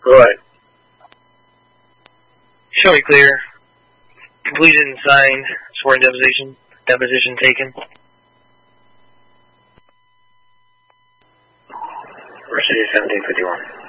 Go ahead. Show me clear. Completed and signed. Sworn deposition. Deposition taken. Mercedes 1751.